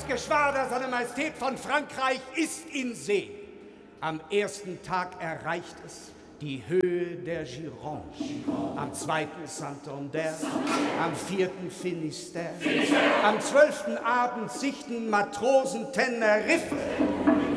Geschwader seiner Majestät von Frankreich ist in See. Am ersten Tag erreicht es die Höhe der Gironde, am zweiten Saint-Omer, am vierten Finisterre, am 12. Abend sichten Matrosen Teneriffe.